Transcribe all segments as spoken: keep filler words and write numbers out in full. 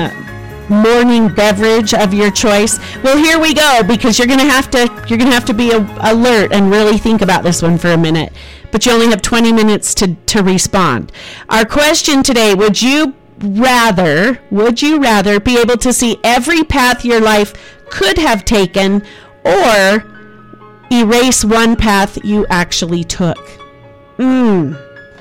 uh, morning beverage of your choice? Well, here we go, because you're gonna have to you're gonna have to be a, alert and really think about this one for a minute. But you only have twenty minutes to to respond. Our question today: Would you rather would you rather be able to see every path your life could have taken, or erase one path you actually took? Mm.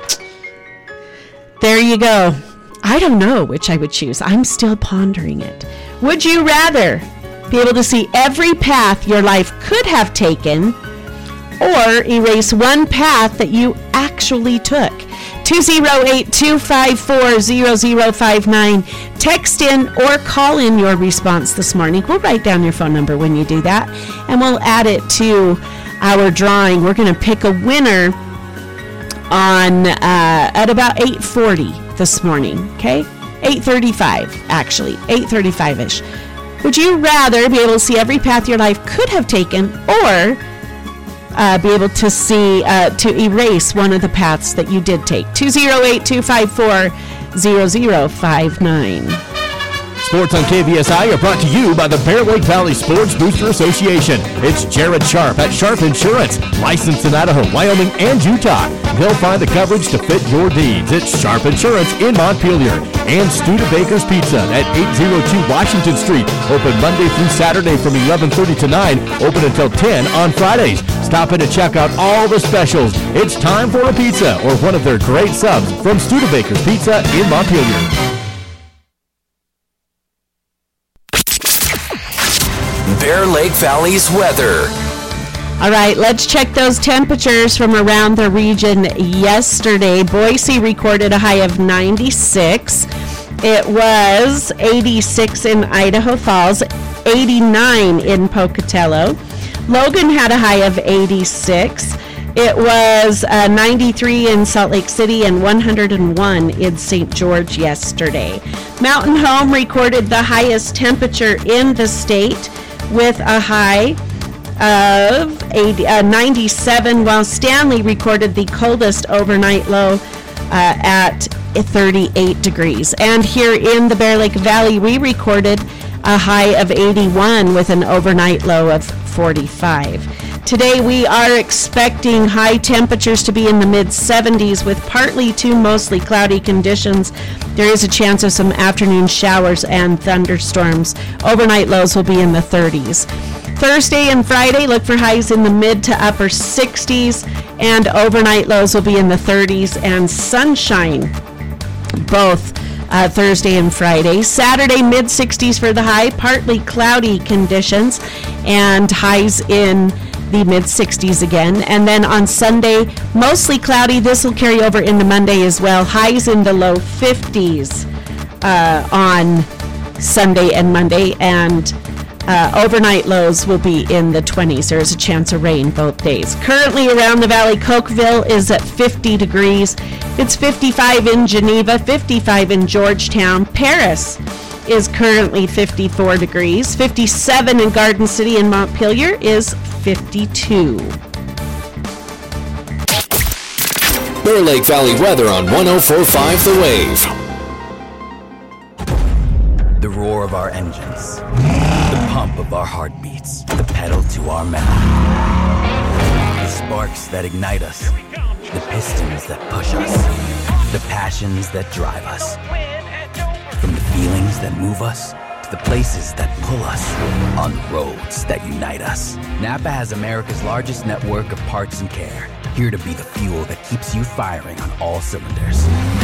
There you go. I don't know which I would choose. I'm still pondering it. Would you rather be able to see every path your life could have taken, or erase one path that you actually took? two oh eight, two five four, zero zero five nine. Text in or call in your response this morning. We'll write down your phone number when you do that, and we'll add it to our drawing. We're going to pick a winner on uh, at about eight forty this morning, okay? eight thirty-five, actually, eight thirty-five-ish. Would you rather be able to see every path your life could have taken, or uh, be able to see, uh, to erase one of the paths that you did take? two oh eight, two five four, zero zero five nine. Sports on K V S I are brought to you by the Bear Lake Valley Sports Booster Association. It's Jared Sharp at Sharp Insurance, licensed in Idaho, Wyoming, and Utah. He'll find the coverage to fit your needs. It's Sharp Insurance in Montpelier. And Studebaker's Pizza at eight oh two Washington Street. Open Monday through Saturday from eleven thirty to nine. Open until ten on Fridays. Stop in to check out all the specials. It's time for a pizza or one of their great subs from Studebaker's Pizza in Montpelier. Bear Lake Valley's weather. All right, let's check those temperatures from around the region yesterday. Boise recorded a high of ninety-six. It was eighty-six in Idaho Falls, eighty-nine in Pocatello. Logan had a high of eighty-six. It was uh, ninety-three in Salt Lake City and one hundred one in Saint George yesterday. Mountain Home recorded the highest temperature in the state with a high of eighty, uh, ninety-seven, while Stanley recorded the coldest overnight low uh, at thirty-eight degrees. And here in the Bear Lake Valley, we recorded a high of eighty-one with an overnight low of forty-five. Today we are expecting high temperatures to be in the mid seventies with partly to mostly cloudy conditions. There is a chance of some afternoon showers and thunderstorms. Overnight lows will be in the thirties. Thursday and Friday, look for highs in the mid to upper sixties, and overnight lows will be in the thirties, and sunshine both uh, Thursday and Friday. Saturday, mid sixties for the high, partly cloudy conditions, and highs in the mid sixties again. And then on Sunday, mostly cloudy. This will carry over into Monday as well. Highs in the low fifties uh, on Sunday and Monday, and Uh, overnight lows will be in the twenties. There is a chance of rain both days. Currently around the valley, Cokeville is at fifty degrees. It's fifty-five in Geneva, fifty-five in Georgetown. Paris is currently fifty-four degrees. fifty-seven in Garden City, and Montpelier is fifty-two. Bear Lake Valley weather on one oh four point five The Wave. The roar of our engines, the pump of our heartbeats, the pedal to our metal. The sparks that ignite us, the pistons that push us, the passions that drive us. From the feelings that move us to the places that pull us, on roads that unite us. Napa has America's largest network of parts and care, here to be the fuel that keeps you firing on all cylinders.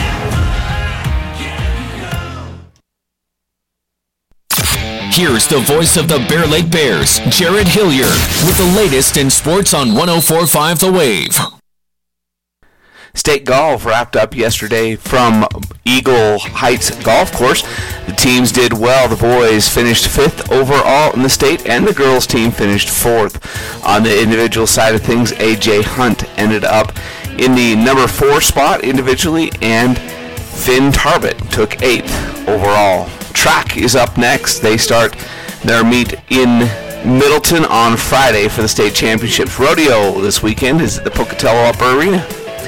Here's the voice of the Bear Lake Bears, Jared Hilliard, with the latest in sports on one oh four point five The Wave. State golf wrapped up yesterday from Eagle Heights Golf Course. The teams did well. The boys finished fifth overall in the state, and the girls team finished fourth. On the individual side of things, A J Hunt ended up in the number four spot individually, and Finn Tarbett took eighth overall. Track is up next. They start their meet in Middleton on Friday for the state championships. Rodeo this weekend is at the Pocatello Upper Arena.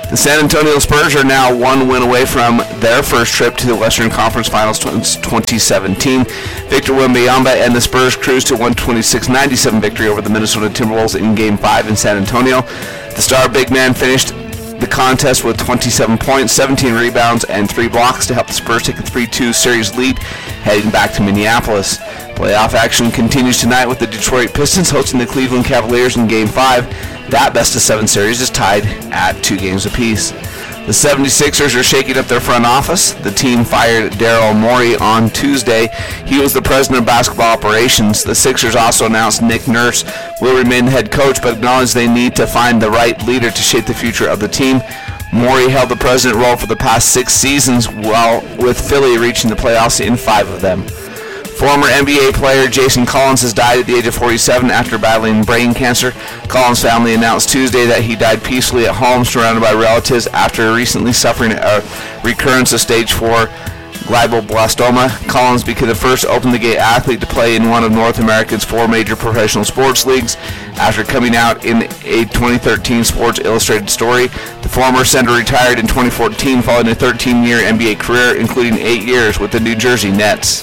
The San Antonio Spurs are now one win away from their first trip to the Western Conference Finals twenty seventeen. Victor Wembanyama and the Spurs cruised to one twenty-six ninety-seven victory over the Minnesota Timberwolves in Game five in San Antonio. The star big man finished the contest with twenty-seven points, seventeen rebounds, and three blocks to help the Spurs take a three two series lead heading back to Minneapolis. Playoff action continues tonight with the Detroit Pistons hosting the Cleveland Cavaliers in Game five. That best-of-seven series is tied at two games apiece. The seventy-sixers are shaking up their front office. The team fired Daryl Morey on Tuesday. He was the president of basketball operations. The Sixers also announced Nick Nurse will remain the head coach, but acknowledged they need to find the right leader to shape the future of the team. Morey held the president role for the past six seasons, while with Philly reaching the playoffs in five of them. Former N B A player Jason Collins has died at the age of forty-seven after battling brain cancer. Collins' family announced Tuesday that he died peacefully at home, surrounded by relatives, after recently suffering a recurrence of stage four glioblastoma. Collins became the first open-the-gate athlete to play in one of North America's four major professional sports leagues. After coming out in a twenty thirteen Sports Illustrated story, the former center retired in twenty fourteen following a thirteen-year N B A career, including eight years with the New Jersey Nets.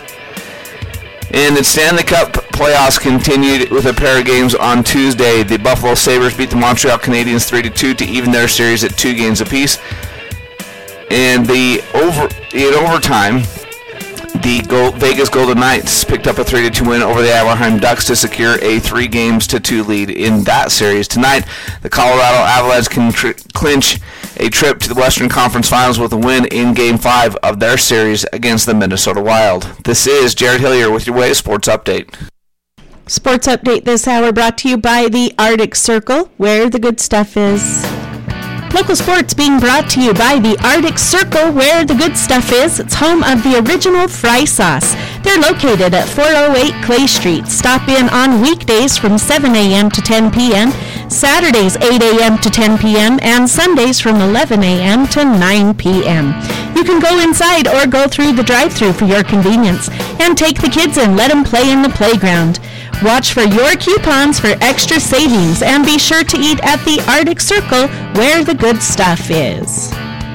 And the Stanley Cup playoffs continued with a pair of games on Tuesday. The Buffalo Sabres beat the Montreal Canadiens three to two to even their series at two games apiece. And the over in overtime, the Gold, Vegas Golden Knights picked up a three to two win over the Anaheim Ducks to secure a three games to two lead in that series. Tonight, the Colorado Avalanche can tr- clinch a trip to the Western Conference Finals with a win in Game five of their series against the Minnesota Wild. This is Jared Hillier with your Wave Sports Update. Sports Update this hour brought to you by the Arctic Circle, where the good stuff is. Local sports being brought to you by the Arctic Circle, where the good stuff is. It's home of the original fry sauce. They're located at four oh eight Clay Street. Stop in on weekdays from seven a.m. to ten p.m., Saturdays eight a.m. to ten p.m., and Sundays from eleven a.m. to nine p.m. You can go inside or go through the drive-thru for your convenience and take the kids and let them play in the playground. Watch for your coupons for extra savings and be sure to eat at the Arctic Circle, where the good stuff is.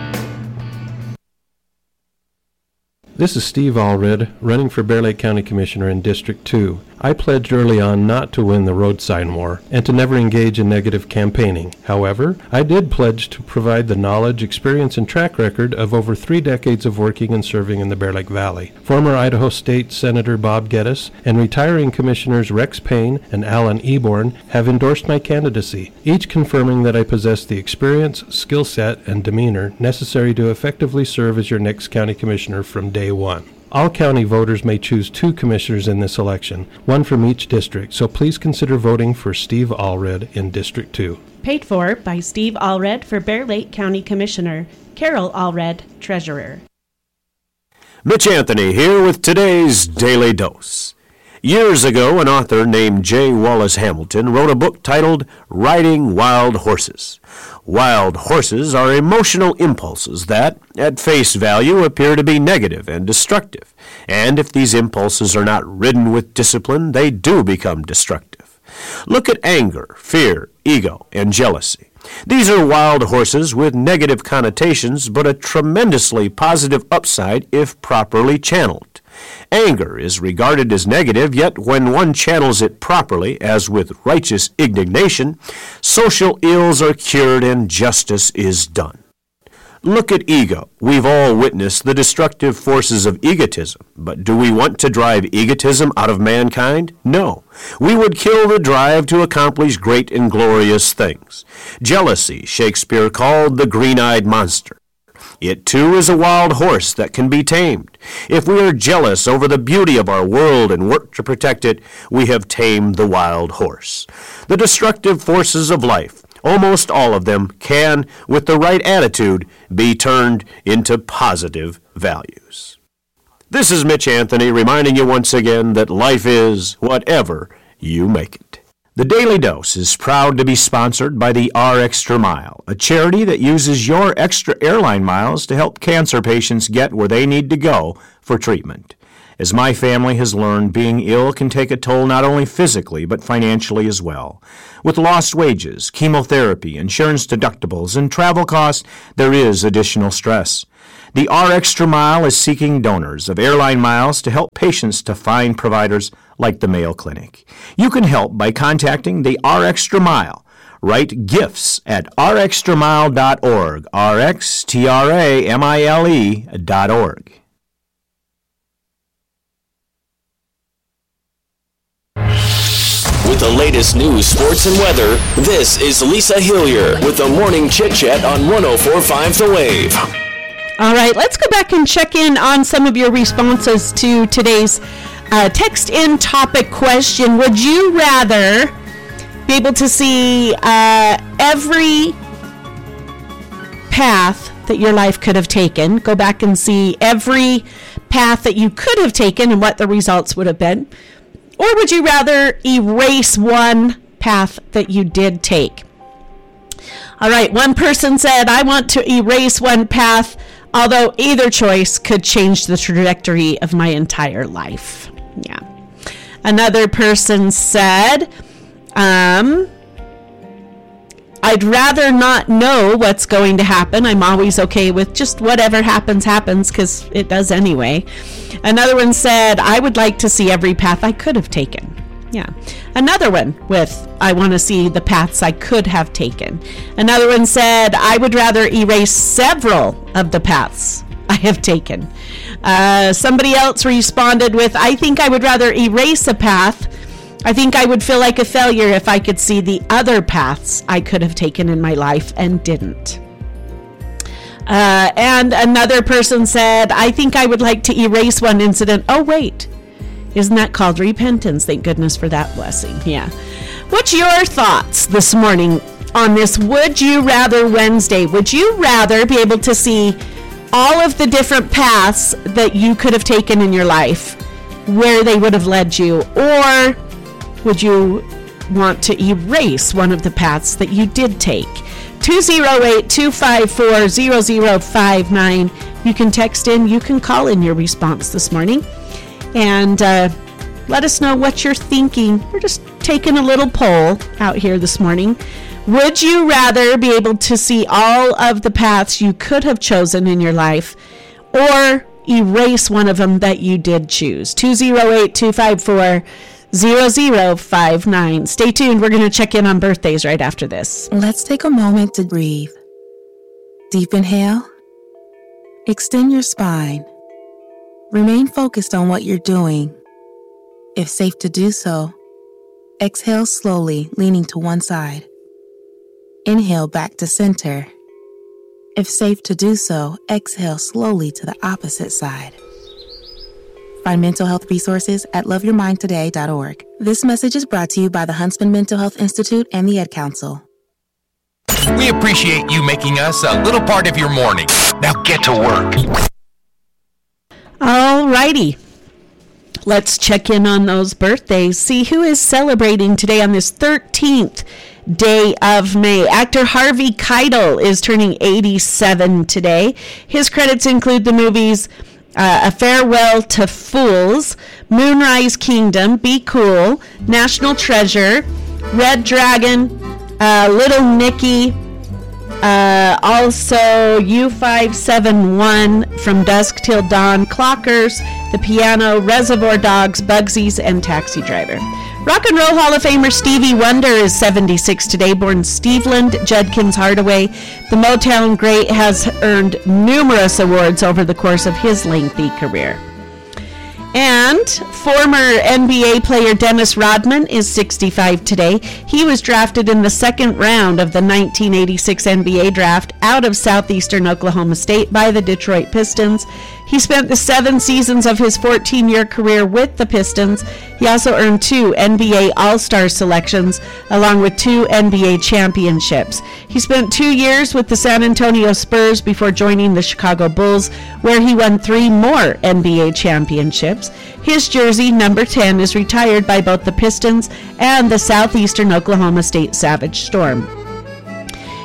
This is Steve Allred, running for Bear Lake County Commissioner in District two. I pledged early on not to win the road sign war and to never engage in negative campaigning. However, I did pledge to provide the knowledge, experience, and track record of over three decades of working and serving in the Bear Lake Valley. Former Idaho State Senator Bob Geddes and retiring Commissioners Rex Payne and Alan Eborn have endorsed my candidacy, each confirming that I possess the experience, skill set, and demeanor necessary to effectively serve as your next county commissioner from day one. All county voters may choose two commissioners in this election, one from each district, so please consider voting for Steve Allred in District two. Paid for by Steve Allred for Bear Lake County Commissioner, Carol Allred, Treasurer. Mitch Anthony here with today's Daily Dose. Years ago, an author named J. Wallace Hamilton wrote a book titled Riding Wild Horses. Wild horses are emotional impulses that, at face value, appear to be negative and destructive. And if these impulses are not ridden with discipline, they do become destructive. Look at anger, fear, ego, and jealousy. These are wild horses with negative connotations, but a tremendously positive upside if properly channeled. Anger is regarded as negative, yet when one channels it properly, as with righteous indignation, social ills are cured and justice is done. Look at ego. We've all witnessed the destructive forces of egotism, but do we want to drive egotism out of mankind? No. We would kill the drive to accomplish great and glorious things. Jealousy, Shakespeare called the green-eyed monster. It, too, is a wild horse that can be tamed. If we are jealous over the beauty of our world and work to protect it, we have tamed the wild horse. The destructive forces of life, almost all of them, can, with the right attitude, be turned into positive values. This is Mitch Anthony reminding you once again that life is whatever you make it. The Daily Dose is proud to be sponsored by the R Extra Mile, a charity that uses your extra airline miles to help cancer patients get where they need to go for treatment. As my family has learned, being ill can take a toll not only physically, but financially as well. With lost wages, chemotherapy, insurance deductibles, and travel costs, there is additional stress. The R Extra Mile is seeking donors of airline miles to help patients to find providers like the Mayo Clinic. You can help by contacting the R Extra Mile. Write gifts at r extra mile dot org, R X T R A M I L E dot org. With the latest news, sports, and weather, this is Lisa Hillier with the Morning Chit Chat on one oh four point five The Wave. All right, let's go back and check in on some of your responses to today's uh, text-in topic question. Would you rather be able to see uh, every path that your life could have taken, go back and see every path that you could have taken and what the results would have been? Or would you rather erase one path that you did take? All right, one person said, I want to erase one path, although either choice could change the trajectory of my entire life. Yeah. Another person said, um, I'd rather not know what's going to happen. I'm always okay with just whatever happens, happens, because it does anyway. Another one said, I would like to see every path I could have taken. Yeah. Another one with, I want to see the paths I could have taken. Another one said, I would rather erase several of the paths I have taken. Uh, somebody else responded with, I think I would rather erase a path. I think I would feel like a failure if I could see the other paths I could have taken in my life and didn't. Uh, and another person said, I think I would like to erase one incident. Oh, wait. Isn't that called repentance? Thank goodness for that blessing. Yeah. What's your thoughts this morning on this Would You Rather Wednesday? Would you rather be able to see all of the different paths that you could have taken in your life, where they would have led you, or would you want to erase one of the paths that you did take? two oh eight, two five four, zero zero five nine. You can text in, you can call in your response this morning, and uh, let us know what you're thinking. We're just taking a little poll out here this morning. Would you rather be able to see all of the paths you could have chosen in your life, or erase one of them that you did choose? two oh eight, two five four, zero zero five nine. Stay tuned. We're going to check in on birthdays right after this. Let's take a moment to breathe. Deep inhale. Extend your spine. Remain focused on what you're doing. If safe to do so, exhale slowly, leaning to one side. Inhale back to center. If safe to do so, exhale slowly to the opposite side. Find mental health resources at love your mind today dot org. This message is brought to you by the Huntsman Mental Health Institute and the Ed Council. We appreciate you making us a little part of your morning. Now get to work. All righty. Let's check in on those birthdays. See who is celebrating today on this thirteenth day of May. Actor Harvey Keitel is turning eighty-seven today. His credits include the movies Uh, A Farewell to Fools, Moonrise Kingdom, Be Cool, National Treasure, Red Dragon, uh, Little Nicky, uh, also U five seventy-one, From Dusk Till Dawn, Clockers, The Piano, Reservoir Dogs, Bugsies, and Taxi Driver. Rock and Roll Hall of Famer Stevie Wonder is seventy-six today, born Steveland Judkins Hardaway. The Motown great has earned numerous awards over the course of his lengthy career. And former N B A player Dennis Rodman is sixty-five today. He was drafted in the second round of the nineteen eighty-six N B A draft out of southeastern Oklahoma State by the Detroit Pistons. He spent the seven seasons of his fourteen-year career with the Pistons. He also earned two N B A All-Star selections, along with two N B A championships. He spent two years with the San Antonio Spurs before joining the Chicago Bulls, where he won three more N B A championships. His jersey, number ten, is retired by both the Pistons and the Southeastern Oklahoma State Savage Storm.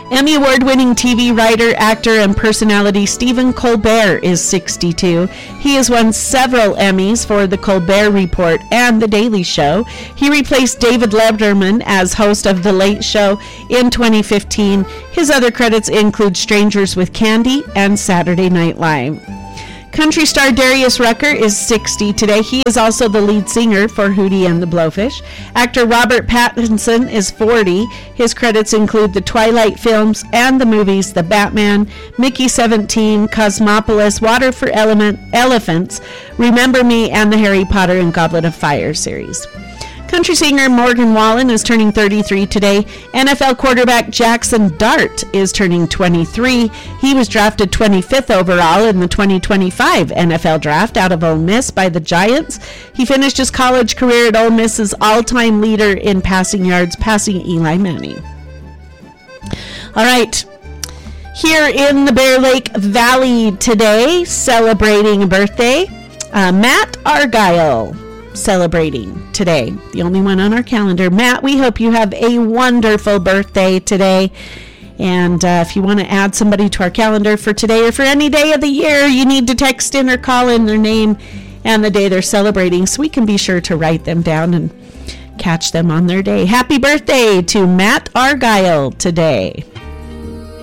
Emmy Award-winning T V writer, actor, and personality Stephen Colbert is sixty-two. He has won several Emmys for The Colbert Report and The Daily Show. He replaced David Letterman as host of The Late Show in twenty fifteen. His other credits include Strangers with Candy and Saturday Night Live. Country star Darius Rucker is sixty today. He is also the lead singer for Hootie and the Blowfish. Actor Robert Pattinson is forty. His credits include the Twilight films and the movies The Batman, Mickey seventeen, Cosmopolis, Water for Element, Elephants, Remember Me, and the Harry Potter and Goblet of Fire series. Country singer Morgan Wallen is turning thirty-three today. N F L quarterback Jackson Dart is turning twenty-three. He was drafted twenty-fifth overall in the twenty twenty-five N F L draft out of Ole Miss by the Giants. He finished his college career at Ole Miss's all-time leader in passing yards, passing Eli Manning. All right. Here in the Bear Lake Valley today, celebrating a birthday, uh, Matt Argyle. Celebrating today, the only one on our calendar. Matt, we hope you have a wonderful birthday today. And uh, if you want to add somebody to our calendar for today or for any day of the year, you need to text in or call in their name and the day they're celebrating so we can be sure to write them down and catch them on their day. Happy birthday to Matt Argyle today.